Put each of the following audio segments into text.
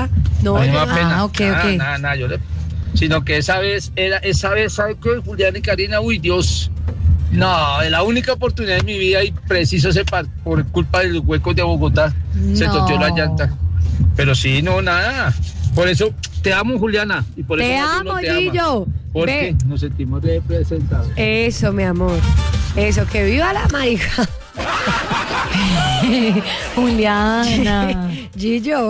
No, A mí me yo da no. pena. ok. Nada, sino que esa vez, ¿sabe qué? Julián y Karina, uy, Dios. No, es la única oportunidad de mi vida y preciso por culpa de los huecos de Bogotá. Se toteó la llanta. Pero sí, no, nada. Por eso te amo, Juliana. Y por Te eso amo, Mateo no te Gillo. ama. Porque Ve. nos sentimos representados. Eso, mi amor. Eso, que viva la marica. Juliana. Gillo.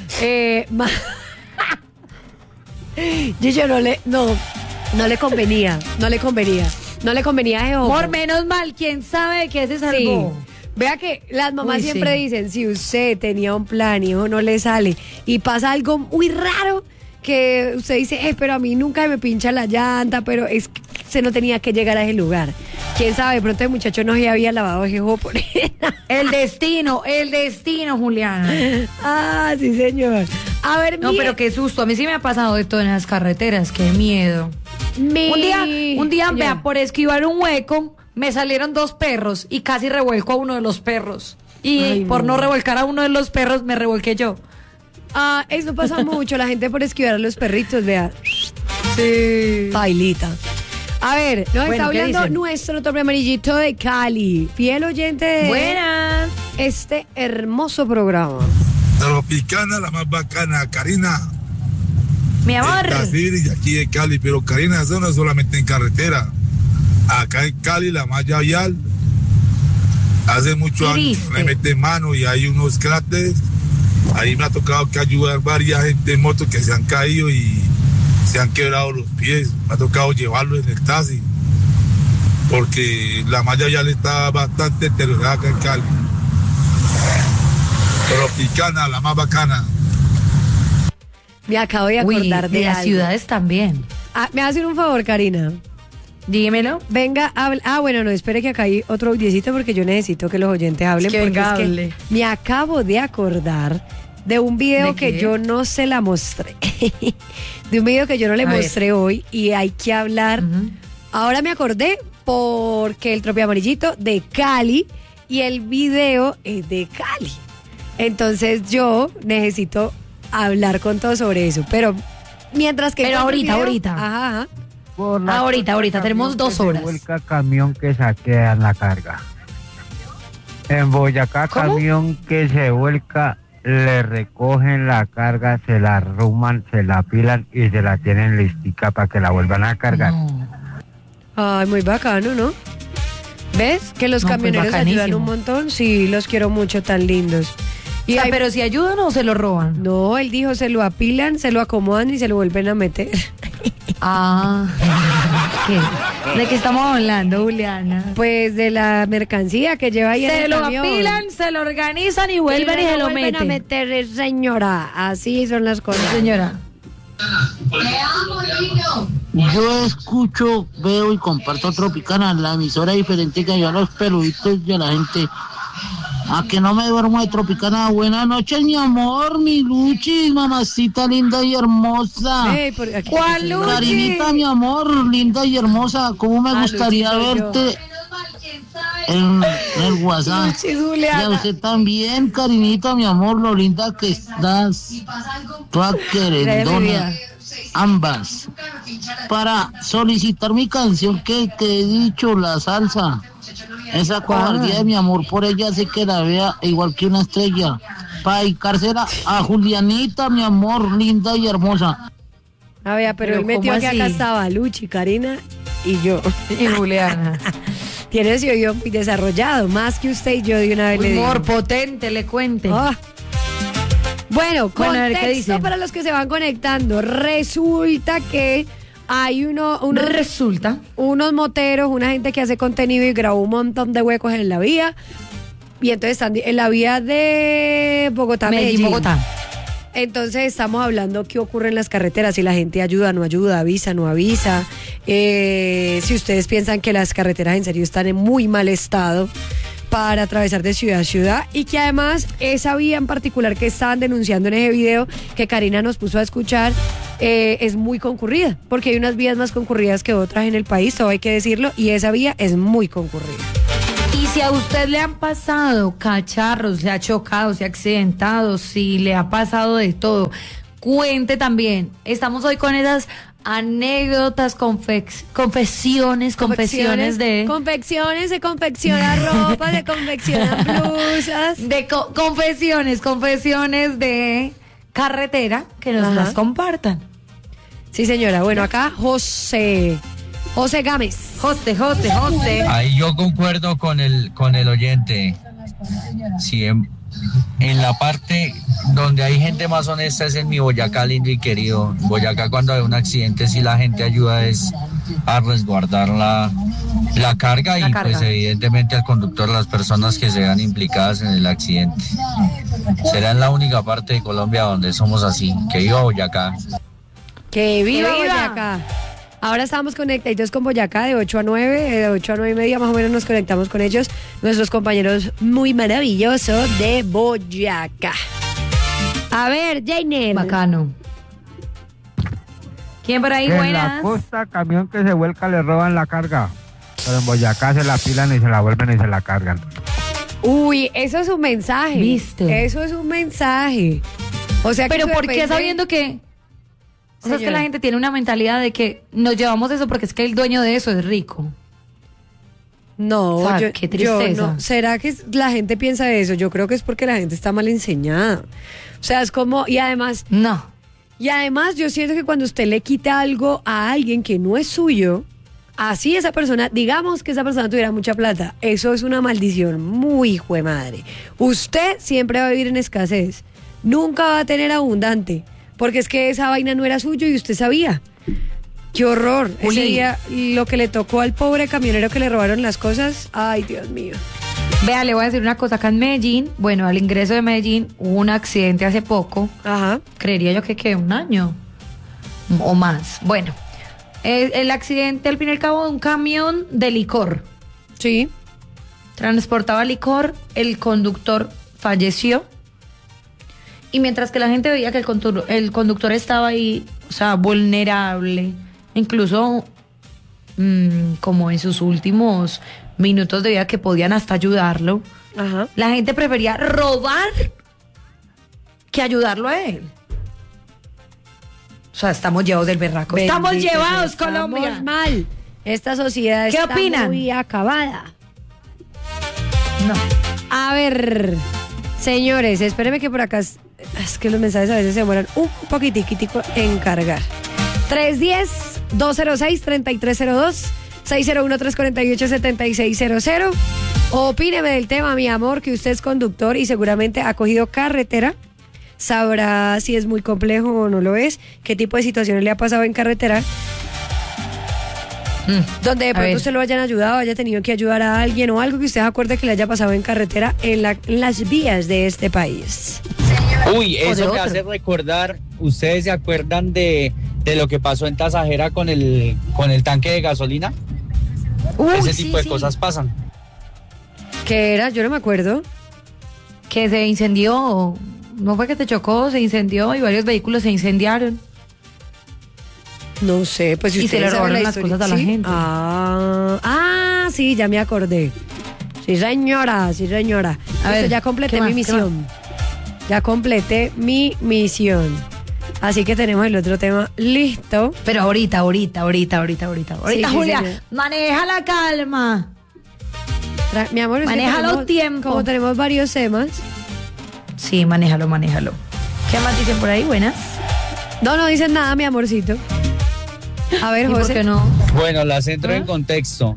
Gillo no le convenía. No le convenía ese ojo. Por menos mal, ¿quién sabe de qué se salvó? Sí. Vea que las mamás Uy, siempre sí. dicen, si usted tenía un plan y eso no le sale y pasa algo muy raro que usted dice, pero a mí nunca me pincha la llanta, pero es que se no tenía que llegar a ese lugar. Quién sabe, de pronto el muchacho no se había lavado ese ojo por él. El destino, Juliana. Ah, sí, señor. A ver, No, pero qué susto. A mí sí me ha pasado de todo en las carreteras. Qué miedo. Un día, señor. vea, por esquivar un hueco, me salieron 2 perros y casi revuelco a uno de los perros. Y Ay, por no. no revolcar a uno de los perros, me revolqué yo. Ah, eso pasa mucho, la gente por esquivar a los perritos, vea. Sí. Bailita. A ver, nos Bueno, está ¿qué hablando dicen? nuestro tope amarillito de Cali, fiel oyente de Buenas. este hermoso programa. Tropicana, la más bacana, Karina. Mi En amor. Brasil y aquí de Cali, pero Karina, eso no es solamente en carretera. Acá en Cali, la malla vial, hace muchos ¿Qué años viste? me mete mano y hay unos cráteres. Ahí me ha tocado que ayudar varias gente en moto que se han caído y se han quebrado los pies. Me ha tocado llevarlos en el taxi porque la malla vial está bastante deteriorada acá en Cali. Tropicana, la más bacana. Me acabo de Uy, acordar de las algo. ciudades también. Ah, me va a hacer un favor, Karina. Dímelo. Venga, hable. Ah, bueno, no, espere que acá hay otro audiecito porque yo necesito que los oyentes hablen. Que porque venga, es que hable. me acabo de acordar de un video ¿De que qué? yo no se la mostré. De un video que yo no le A ver. mostré hoy y hay que hablar. Ujú. Ahora me acordé porque el Tropi Amarillito de Cali y el video es de Cali. Entonces yo necesito hablar con todos sobre eso. Pero mientras que... Pero encuentro el ahorita. Ajá. Ahorita, tenemos 2 horas. Vuelca camión que saquea en la carga. En Boyacá, ¿Cómo? camión que se vuelca, le recogen la carga, se la arruman, se la apilan y se la tienen listica para que la vuelvan a cargar. No. Ay, muy bacano, ¿no? ¿Ves? Que los No, pues camioneros ayudan bacanísimo. un montón. Sí, los quiero mucho, tan lindos. O sea, hay- pero si ayudan o se lo roban. No, él dijo, se lo apilan, se lo acomodan y se lo vuelven a meter. Ah. ¿Qué? ¿De qué estamos hablando, Juliana? Pues de la mercancía que lleva ahí en Se el lo camión. apilan, se lo organizan y vuelven y se lo vuelven a meten. meter, señora. Así son las cosas. Señora. Yo escucho, veo y comparto Tropicana, la emisora diferente que yo a los peluditos y a la gente. A que no me duermo de Tropicana. Buenas noches, mi amor, mi Luchi, mamacita linda y hermosa. Ey, por aquí- ¿Cuál Luchi? Karinita, mi amor, linda y hermosa. ¿Cómo me Ah, gustaría Luchi, soy yo. verte en el WhatsApp? Luchi, Y a Juliana. usted también, Karinita, mi amor, lo linda que estás. Toda Gracias, mi querendona. vida. Ambas. Para solicitar mi canción que he dicho, la salsa. Esa cobardía de mi amor por ella hace que la vea igual que una estrella. Para dedicársela a Julianita, mi amor, linda y hermosa. A ver, pero Pero él metió ¿cómo que acá así? estaba Luchi, Karina y yo. Y Juliana. Tiene ese oído muy desarrollado, más que usted y yo de una vez le digo. Humor potente, le cuente. Ah. Bueno, Bueno, a ver, ¿qué contexto dicen? para los que se van conectando. Resulta que hay Resulta. unos moteros, una gente que hace contenido y grabó un montón de huecos en la vía. Y entonces están en la vía de Bogotá, Medellín. Bogotá. Entonces estamos hablando qué ocurre en las carreteras, si la gente ayuda, no ayuda, avisa, no avisa. Si ustedes piensan que las carreteras en serio están en muy mal estado para atravesar de ciudad a ciudad y que además esa vía en particular que estaban denunciando en ese video que Karina nos puso a escuchar es muy concurrida, porque hay unas vías más concurridas que otras en el país, todo hay que decirlo, y esa vía es muy concurrida. Y si a usted le han pasado cacharros, se ha chocado, se ha accidentado, si le ha pasado de todo, cuente también. Estamos hoy con esas anécdotas, confesiones de... Confecciones, se confecciona ropa, se confeccionan blusas. De confesiones de carretera, que nos las compartan. Sí, señora. Bueno, acá José Gámez. José. Ahí yo concuerdo con el oyente. Sí, en la parte donde hay gente más honesta es en mi Boyacá lindo y querido. Boyacá, cuando hay un accidente, sí la gente ayuda es a resguardar la carga y pues evidentemente al conductor, las personas que se vean implicadas en el accidente. Será en la única parte de Colombia donde somos así. Que viva Boyacá. Que viva Boyacá. Ahora estamos conectados con Boyacá de 8 a 9, de 8 a 9 y media más o menos nos conectamos con ellos, nuestros compañeros muy maravillosos de Boyacá. A ver, Jainer. Bacano. ¿Quién por ahí? Buenas. En la costa, camión que se vuelca le roban la carga, pero en Boyacá se la pilan y se la vuelven y se la cargan. Uy, eso es un mensaje. ¿Viste? Eso es un mensaje. O sea, pero ¿por qué sabiendo que... O sea, es que la gente tiene una mentalidad de que nos llevamos eso porque es que el dueño de eso es rico. No, o sea, qué tristeza. No. ¿Será que la gente piensa eso? Yo creo que es porque la gente está mal enseñada. O sea, es como... Y además... No. Y además yo siento que cuando usted le quita algo a alguien que no es suyo, así esa persona, digamos que esa persona tuviera mucha plata, eso es una maldición muy hijo de madre. Usted siempre va a vivir en escasez. Nunca va a tener abundante. Porque es que esa vaina no era suyo y usted sabía. ¡Qué horror! Ese día lo que le tocó al pobre camionero que le robaron las cosas. ¡Ay, Dios mío! Vea, le voy a decir una cosa. Acá en Medellín, bueno, al ingreso de Medellín hubo un accidente hace poco. Ajá. Creería yo que un año o más. Bueno, el accidente al fin y al cabo de un camión de licor. Sí. Transportaba licor, el conductor falleció. Y mientras que la gente veía que el conductor estaba ahí, o sea, vulnerable, incluso como en sus últimos minutos de vida que podían hasta ayudarlo, ajá, la gente prefería robar que ayudarlo a él. O sea, estamos llevados del berraco. Bendito, estamos llevados, Colombia. Estamos mal. Esta sociedad ¿Qué está opinan? muy acabada. No. A ver, señores, espérenme que por acá... Es que los mensajes a veces se demoran un poquitico en cargar. 310-206-3302, 601-348-7600. Opíneme del tema, mi amor, que usted es conductor y seguramente ha cogido carretera. Sabrá si es muy complejo o no lo es, qué tipo de situaciones le ha pasado en carretera. Donde de pronto usted lo hayan ayudado, haya tenido que ayudar a alguien o algo que usted acuerde que le haya pasado en carretera en las vías de este país. Uy, eso me hace recordar, ¿ustedes se acuerdan de lo que pasó en Tasajera con el tanque de gasolina? Ese tipo de cosas pasan. ¿Qué era? Yo no me acuerdo. Que se incendió, no fue que se chocó, se incendió y varios vehículos se incendiaron. No sé, pues si y se le robaron las cosas a la gente. Sí, ya me acordé. Sí, señora. A ver, ya completé mi misión. Ya completé mi misión. Así que tenemos el otro tema listo. Pero ahorita, Sí, Julia, señor. maneja la calma. Mi amor, maneja los tiempos. Como tenemos varios temas. Sí, manéjalo. ¿Qué más dicen por ahí? Buenas. No dicen nada, mi amorcito. A ver, José. ¿Por qué no? Bueno, las entro en contexto.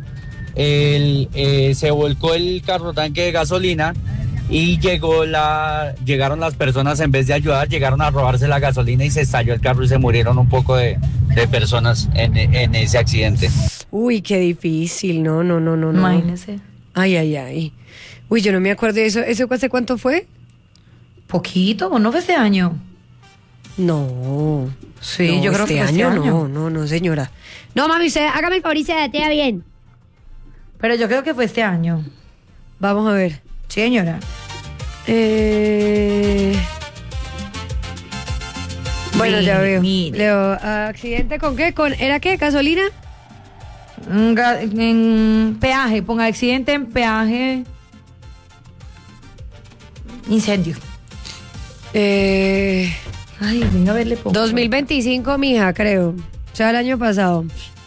Se volcó el carro tanque de gasolina y llegaron las personas, en vez de ayudar, llegaron a robarse la gasolina y se estalló el carro y se murieron un poco de personas en ese accidente. Uy, qué difícil. No. Imagínese. Ay. Uy, yo no me acuerdo de eso. ¿Eso hace cuánto fue? Poquito, ¿no fue este año? No. Sí, no, yo creo que fue este año. No, señora. No, mami, usted hágame el favor y se datea bien. Pero yo creo que fue este año. Vamos a ver. Sí, señora. Bueno, ya veo. Mire. Leo, ¿accidente con qué? ¿Era qué? ¿Gasolina? En peaje, ponga accidente en peaje. Incendio. Ay, venga a verle poco. 2025, mija, creo. O sea, el año pasado.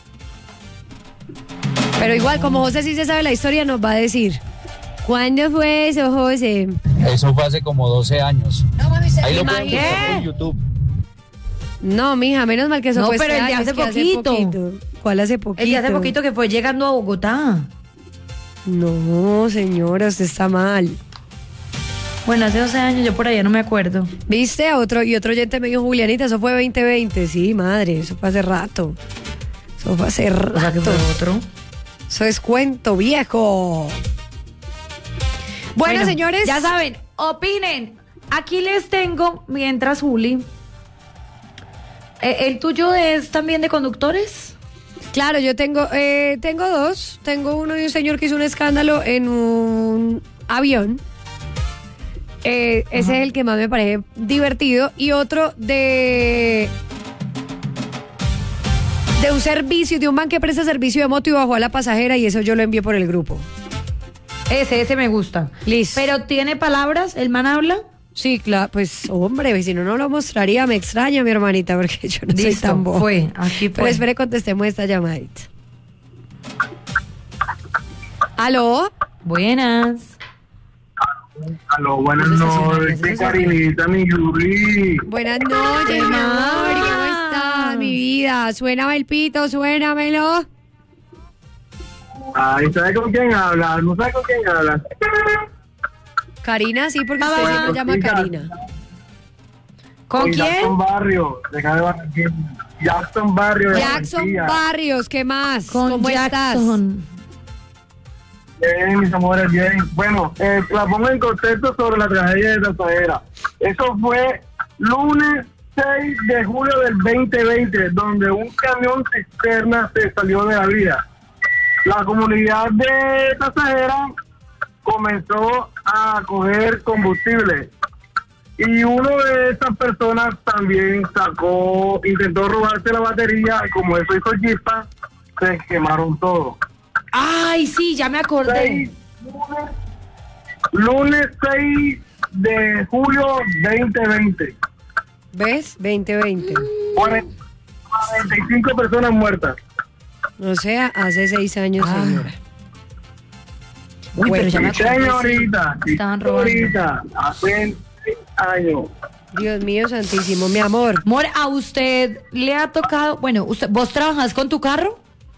Pero igual, como José sí se sabe la historia, nos va a decir. ¿Cuándo fue eso, José? Eso fue hace como 12 años. Ahí lo pueden buscar ¿Qué? en YouTube. No, mija, menos mal que eso No, fue pero este el de año, hace es que poquito. ¿Cuál hace poquito? El de hace poquito que fue llegando a Bogotá. No, señora, usted está mal. Bueno, hace 12 años, yo por allá no me acuerdo. ¿Viste? Otro oyente me dijo, Julianita, eso fue 2020. Sí, madre, eso fue hace rato. Eso fue hace rato. O sea, que fue otro. Eso es cuento viejo. Bueno, señores. Ya saben, opinen. Aquí les tengo, mientras Juli. ¿El tuyo es también de conductores? Claro, yo tengo dos. Tengo uno de un señor que hizo un escándalo en un avión. Ese es el que más me parece divertido. Y otro de un servicio, de un man que presta servicio de moto y bajó a la pasajera, y eso yo lo envié por el grupo. Ese me gusta. Listo. ¿Pero tiene palabras? ¿El man habla? Sí, claro, pues hombre, si no lo mostraría. Me extraña, mi hermanita, porque yo no soy tan boba. Aquí fue. Pero espere, contestemos esta llamadita. ¿Aló? Buenas. Aló, buenas noches, Karinita, mi Yuri. Buenas noches, mi amor, ¿cómo estás, mi vida? Suena el pito, suénamelo. Ay, ¿sabe con quién habla? ¿No sabe con quién habla? Karina, sí, porque usted siempre llama Karina. ¿Con quién? Jackson Barrios, de acá de Barranquilla. Jackson Barrios. Jackson Barrios, ¿qué más? Con ¿Cómo Jackson. Bien, mis amores, bien. Bueno, la pongo en contexto sobre la tragedia de Tasadera. Eso fue lunes 6 de julio del 2020, donde un camión cisterna se salió de la vía. La comunidad de Tasadera comenzó a coger combustible. Y uno de estas personas también intentó robarse la batería, y como eso hizo chispa, se quemaron todo. Ay, sí, ya me acordé. Lunes 6 de julio 2020. ¿Ves? 2020. 45 personas muertas. O sea, hace 6 años, señora. Uy, pero ya me acordé. Señorita, Estaban robando. señorita, hace 6 años. Dios mío santísimo, mi amor. Amor, ¿a usted le ha tocado? Bueno, ¿vos trabajas con tu carro?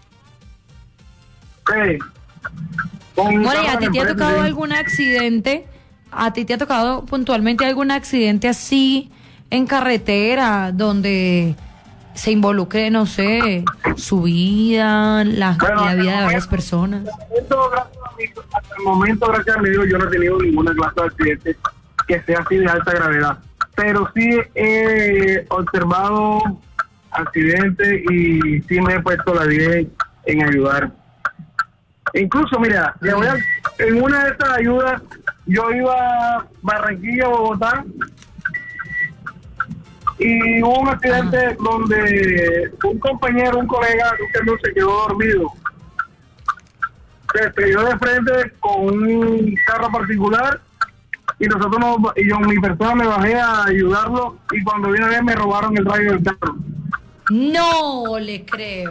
Sí. More, ¿a ti te ha tocado algún accidente? ¿A ti te ha tocado puntualmente algún accidente así en carretera donde se involucre, no sé, su vida, la vida de varias personas? Hasta el momento, gracias a mi Dios, yo no he tenido ninguna clase de accidente que sea así de alta gravedad. Pero sí he observado accidentes y sí me he puesto la 10 en ayudar. Incluso, mira, en una de estas ayudas, yo iba a Barranquilla, Bogotá, y hubo un accidente donde un compañero, un colega, no se quedó dormido. Se estrelló de frente con un carro particular, y mi persona me bajé a ayudarlo, y cuando vine a ver me robaron el radio del carro. No le creo.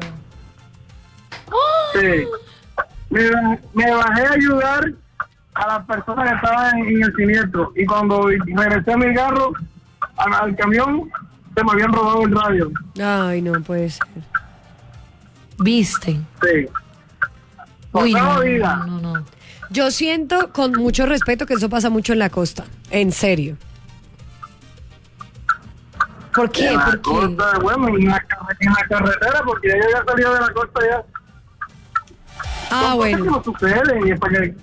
Sí. Me bajé a ayudar a las personas que estaban en el siniestro, y cuando regresé a mi carro al camión, se me habían robado el radio. Ay, no puede ser. ¿Viste? Sí. Uy, no. Yo siento, con mucho respeto, que eso pasa mucho en la costa. En serio. ¿Por qué? En la ¿Por qué? costa, bueno, en la carretera, porque ella ya salió de la costa ya. Bueno. ¿Qué no sucede? Y es para que...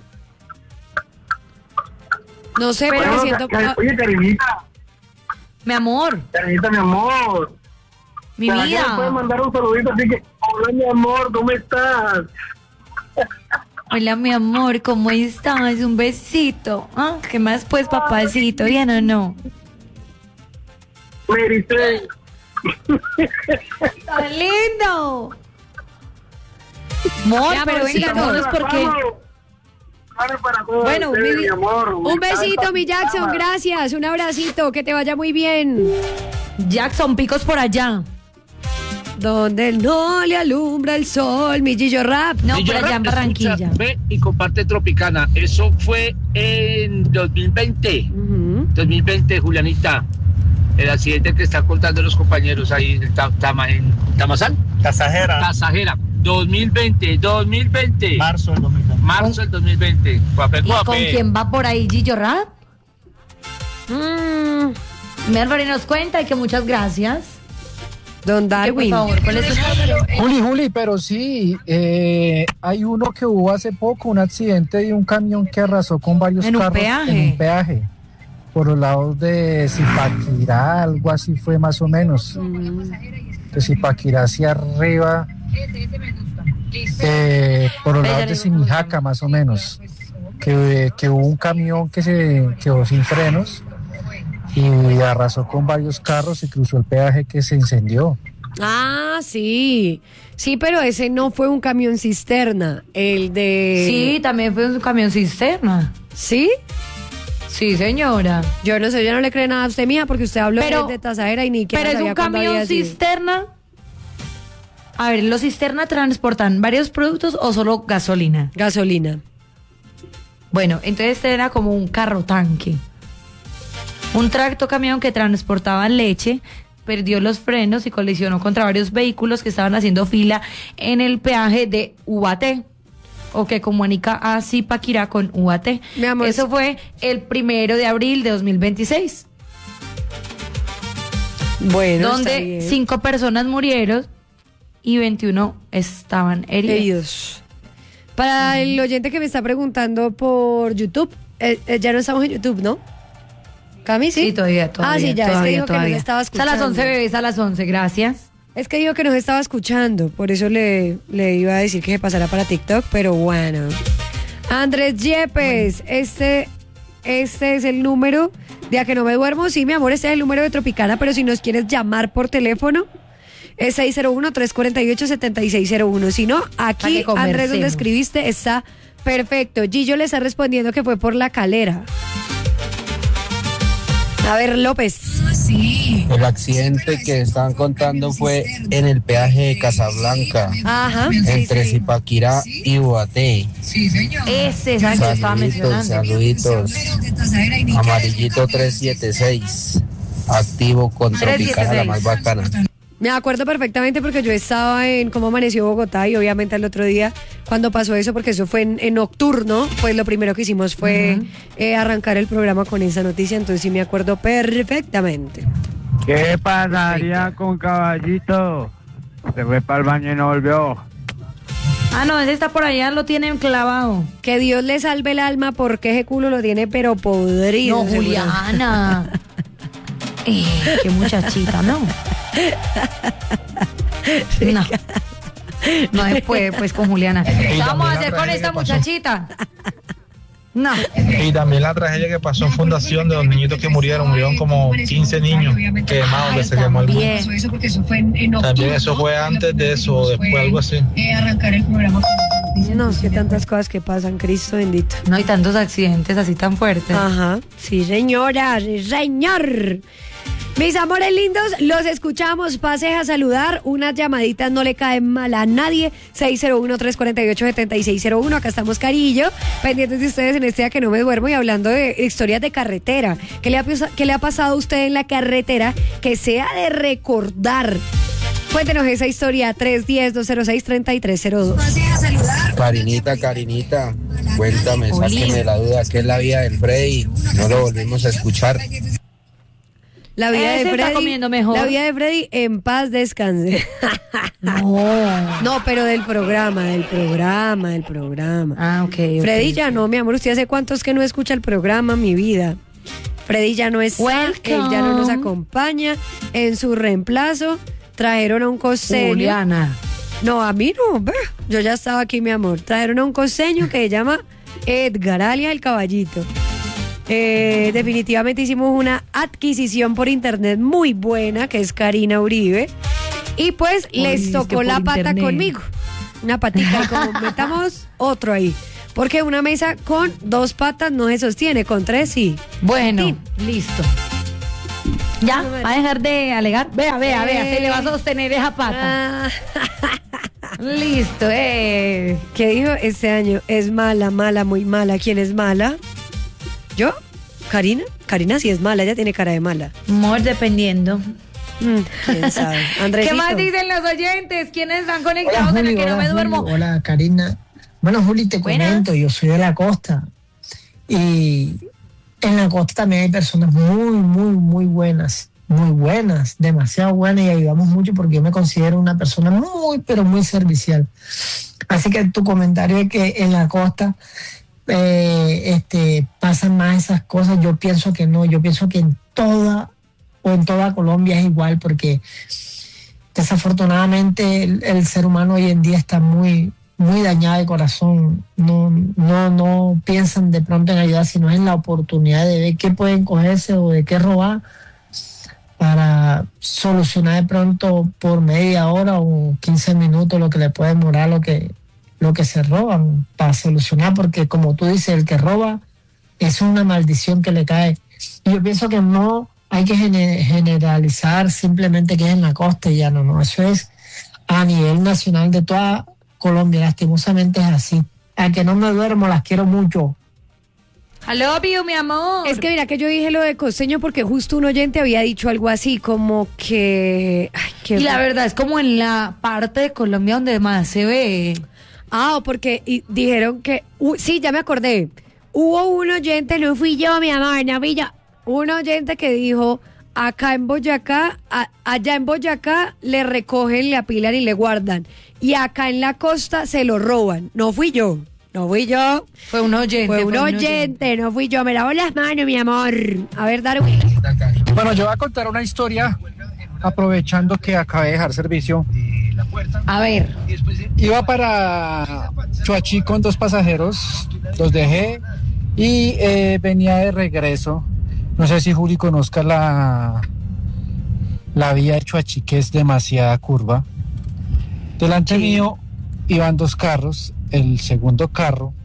No sé, pero siento... Oye, Karinita. Mi amor. Karinita, mi amor. Mi ¿Para vida. qué me puedes mandar un saludito? Así que, hola, mi amor, ¿cómo estás? Hola, mi amor, ¿cómo estás? Un besito. ¿Qué más, pues, papacito? ¿Bien o no? Mericé. ¡Tan lindo! Mor, Ya, pero venga, amorcito. no es porque... Bueno, mi amor, un besito, mi Jackson, gracias. Un abracito, que te vaya muy bien. Jackson, picos por allá. Donde no le alumbra el sol, mi Gillo Rap. No, Y yo, por allá en escucha, Barranquilla. Ve y comparte Tropicana. Eso fue en 2020. 2020, Julianita. El accidente que están contando los compañeros ahí en Tamazán. Tasajera. 2020. Marzo del 2020. Marzo del 2020. ¿Y con quién va por ahí Gillo Rap? Mi Álvaro nos cuenta y que muchas gracias. Don Darwin. Por favor, ¿cuál es su nombre? Juli, pero sí, hay uno que hubo hace poco, un accidente de un camión que arrasó con varios ¿En un carros peaje? en un peaje. Por los lados de Zipaquirá, algo así fue más o menos. De Zipaquirá hacia arriba, por los lados de Simijaca más o menos. Que hubo un camión que se quedó sin frenos y arrasó con varios carros y cruzó el peaje que se incendió. Ah, sí. Sí, pero ese no fue un camión cisterna. El de... Sí, también fue un camión cisterna. ¿Sí? Sí, señora. Yo no sé, yo no le creo nada a usted, mía, porque usted habló Pero- de Tasajera y ni que Pero es un camión cisterna. A ver, ¿los cisterna transportan varios productos o solo gasolina? Gasolina. Bueno, entonces este era como un carro tanque. Un tracto camión que transportaba leche perdió los frenos y colisionó contra varios vehículos que estaban haciendo fila en el peaje de UAT, o que comunica a Zipaquirá con UAT. Mi amor, eso fue el 1 de abril de 2026. Bueno, está Donde bien. 5 personas murieron y 21 estaban heridos. Para el oyente que me está preguntando por YouTube, ya no estamos en YouTube, ¿no? Cami, ¿sí? Sí, todavía. Ah, sí, ya, es que dijo que no le estaba Es a las escuchando. 11, bebés, a las 11, gracias. Es que dijo que nos estaba escuchando, por eso le iba a decir que se pasara para TikTok, pero bueno. Andrés Yepes, este es el número de A Que No Me Duermo. Sí, mi amor, este es el número de Tropicana, pero si nos quieres llamar por teléfono, es 601-348-7601. Si no, aquí, que conversemos. Andrés, donde escribiste, está perfecto. Gillo le está respondiendo que fue por La Calera. A ver, López. El accidente que estaban contando fue en el peaje de Casablanca, Ajá. entre Zipaquirá y Boaté. Ese es el que estaba mencionando. Saluditos. Amarillito 376. Activo con Tropicana, la más bacana. Me acuerdo perfectamente porque yo estaba en Cómo Amaneció Bogotá y obviamente al otro día cuando pasó eso, porque eso fue en nocturno, pues lo primero que hicimos fue arrancar el programa con esa noticia, entonces sí me acuerdo perfectamente. ¿Qué pasaría con Caballito? Se fue para el baño y no volvió. Ah, no, ese está por allá, lo tienen clavado. Que Dios le salve el alma porque ese culo lo tiene pero podrido. No, seguro. Juliana. Qué muchachita, ¿no? No. No se puede, pues, con Juliana. ¿Qué vamos a hacer con esta muchachita? No. Y también la tragedia que pasó en Fundación de los niñitos que murieron como 15 niños quemados, que se quemó el mundo. También eso fue antes de eso o después, algo así. No, es que tantas cosas que pasan, Cristo bendito. No hay tantos accidentes así tan fuertes. Ajá, sí señora, sí señor. Mis amores lindos, los escuchamos, pase a saludar, unas llamaditas no le caen mal a nadie, 601-348-7601, acá estamos Carillo, pendientes de ustedes en este día que no me duermo y hablando de historias de carretera. ¿Qué le ha pasado a usted en la carretera que sea de recordar? Cuéntenos esa historia, 310-206-3302. Carinita, cuéntame, sáqueme la duda, ¿qué es la vida del Freddy? No lo volvimos a escuchar. La vida de Ese está Freddy, comiendo mejor. La vida de Freddy en paz descanse. No, pero del programa. Ah, ok. Freddy ya no, mi amor, ¿usted hace cuántos que no escucha el programa, mi vida? Freddy ya no está, Welcome. él ya no nos acompaña. En su reemplazo trajeron a un costeño. Juliana. No, a mí no, yo ya estaba aquí, mi amor. Trajeron a un costeño que se llama Edgar, alias el Caballito. Definitivamente hicimos una adquisición por internet muy buena, que es Karina Uribe, y pues les tocó la pata conmigo. una patica, como metamos otro ahí. Porque una mesa con 2 patas no se sostiene, con 3 sí. Bueno, Sí. listo. Ya, va a dejar de alegar. Vea, se le va a sostener esa pata. Listo, ¿Qué dijo este año? Es mala, muy mala. ¿Quién es mala? ¿Yo? ¿Karina? Karina sí es mala, ella tiene cara de mala. Amor, dependiendo. ¿Quién sabe? Andresito. ¿Qué más dicen los oyentes? ¿Quiénes están conectados en el que no me duermo? Hola, Karina. Bueno, Juli, te comento, yo soy de la costa y en la costa también hay personas muy buenas, demasiado buenas y ayudamos mucho porque yo me considero una persona pero muy servicial. Así que tu comentario es que en la costa pasan más esas cosas, yo pienso que no, yo pienso que en toda Colombia es igual porque desafortunadamente el ser humano hoy en día está muy dañado de corazón, no piensan de pronto en ayudar, sino en la oportunidad de ver qué pueden cogerse o de qué robar para solucionar de pronto por media hora o 15 minutos lo que le puede demorar lo que se roban para solucionar, porque como tú dices, el que roba es una maldición que le cae. Y yo pienso que no hay que generalizar simplemente que es en la costa y ya no, eso es a nivel nacional de toda Colombia, lastimosamente es así. A que no me duermo, las quiero mucho. I love you, mi amor. Es que mira que yo dije lo de costeño porque justo un oyente había dicho algo así como que... Y la verdad es como en la parte de Colombia donde más se ve. Porque dijeron que... sí, ya me acordé. Hubo un oyente, no fui yo, mi amor, no fui yo. Un oyente que dijo... Acá en Boyacá, allá en Boyacá le recogen, le apilan y le guardan. Y acá en la costa se lo roban. No fui yo. Fue un oyente. No fui yo. Me lavo las manos, mi amor. A ver, Darwin. Bueno, yo voy a contar una historia aprovechando que acabé de dejar servicio. A ver. Iba para Choachí con 2 pasajeros, los dejé y venía de regreso. No sé si Juli conozca la vía de Choachí, que es demasiada curva. Delante mío iban 2 carros, el segundo carro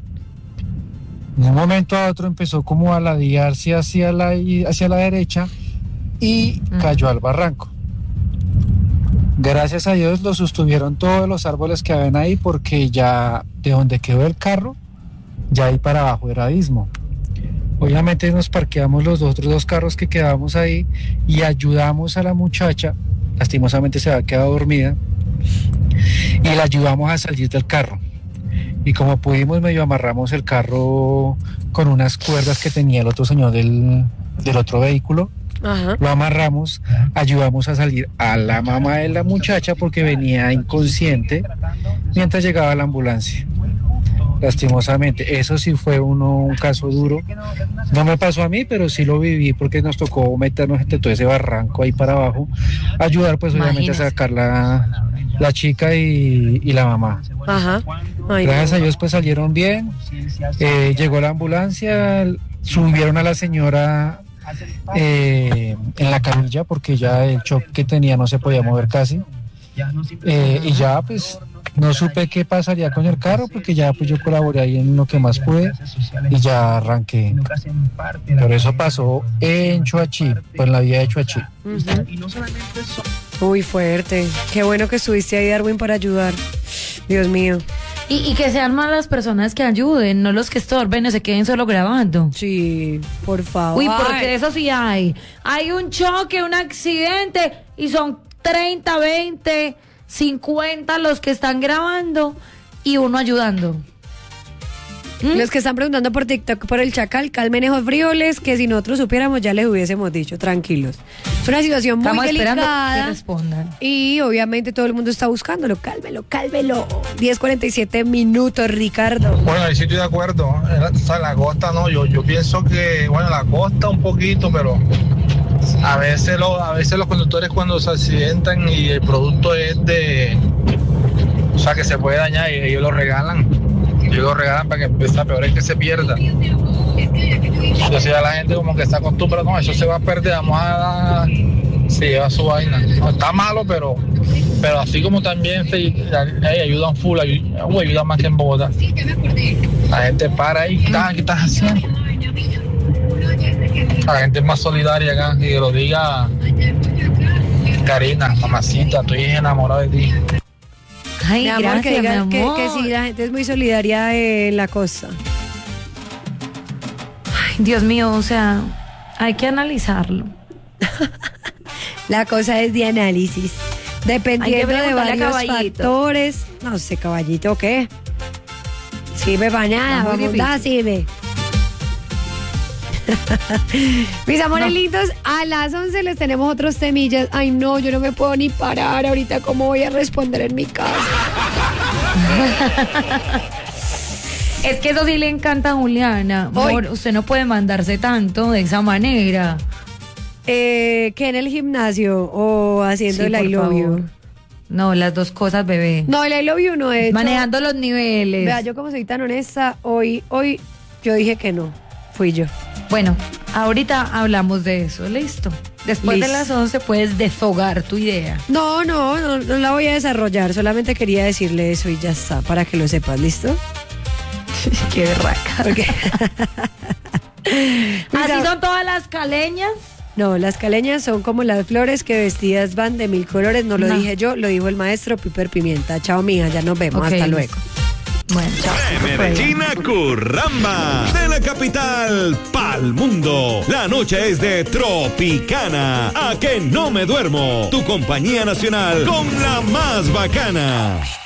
de un momento a otro empezó como a ladearse hacia la derecha y cayó al barranco. Gracias a Dios lo sostuvieron todos los árboles que habían ahí, porque ya de donde quedó el carro, ya ahí para abajo era abismo. Obviamente nos parqueamos los otros 2 carros que quedábamos ahí y ayudamos a la muchacha, lastimosamente se había quedado dormida, y la ayudamos a salir del carro. Y como pudimos, medio amarramos el carro con unas cuerdas que tenía el otro señor del otro vehículo. Ajá. Lo amarramos, ayudamos a salir a la mamá de la muchacha porque venía inconsciente mientras llegaba la ambulancia. Lastimosamente, eso sí fue un caso duro. No me pasó a mí, pero sí lo viví porque nos tocó meternos entre todo ese barranco ahí para abajo, ayudar pues obviamente a sacar la chica y la mamá. Ajá. Gracias a Dios pues salieron bien. Llegó la ambulancia, subieron a la señora en la camilla porque ya el shock que tenía no se podía mover casi. Y ya pues no supe qué pasaría con el carro porque ya pues yo colaboré ahí en lo que más pude y ya arranqué. Por eso pasó en Choachí, pues en la vía de Choachí. Uy, fuerte. Qué bueno que estuviste ahí, Darwin, para ayudar. Dios mío. Y que sean más las personas que ayuden, no los que estorben o se queden solo grabando. Sí, por favor. Uy, porque eso sí hay. Hay un choque, un accidente y son 30, 20, 50 los que están grabando y uno ayudando. Los que están preguntando por TikTok por el Chacal, calmen esos frijoles, que si nosotros supiéramos ya les hubiésemos dicho, tranquilos. Es una situación muy Estamos esperando delicada. que respondan. Y obviamente todo el mundo está buscándolo. Cálmelo. 10:47 minutos, Ricardo. Bueno, ahí sí estoy de acuerdo. O sea, la costa no, yo pienso que, bueno, la costa un poquito, pero a veces los conductores cuando se accidentan y el producto es o sea, que se puede dañar y ellos lo regalan. Para que empiece a peor es que se pierda. Entonces ya la gente como que está acostumbrada, no, eso se va a perder, se lleva su vaina. No está malo, pero Pero así como también ayudan full, ayudan más que en Bogotá. La gente para ahí, ¿qué estás haciendo? La gente es más solidaria acá, y que lo diga Karina, mamacita, estoy enamorado de ti. Ay, mi amor, gracias, que digan mi amor. que sí, la gente es muy solidaria en la costa. Ay, Dios mío, o sea, hay que analizarlo. La cosa es de análisis. Dependiendo de varios factores. No sé, caballito, ¿qué? Sirve para nada, vamos, sirve. Mis amores lindos, a las 11 les tenemos otros temillas. Ay, no, yo no me puedo ni parar ahorita. ¿Cómo voy a responder en mi casa? Es que eso sí le encanta a Juliana. Amor, usted no puede mandarse tanto de esa manera. ¿Que en el gimnasio o haciendo el I love you? No, las dos cosas, bebé. No, el I love you no es. Manejando los niveles. Vea, yo como soy tan honesta, hoy yo dije que no. Fui yo. Bueno, ahorita hablamos de eso, listo. Después de las 11 puedes desfogar tu idea. No la voy a desarrollar. Solamente quería decirle eso y ya está, para que lo sepas, ¿listo? Qué berraca. Okay. ¿Así son todas las caleñas? No, las caleñas son como las flores que vestidas van de 1000 colores. No lo dije yo, lo dijo el maestro Piper Pimienta. Chao, mija, ya nos vemos. Okay. Hasta luego. Bueno, chao. De Medellín a Curramba, de la capital pa'l mundo. La noche es de Tropicana. A que no me duermo. Tu compañía nacional con la más bacana.